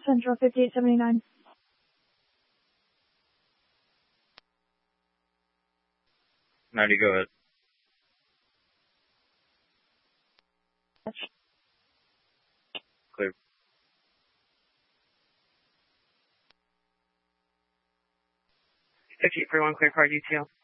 Central 5879. Marty, go ahead. Clear. 5841, clear car detail.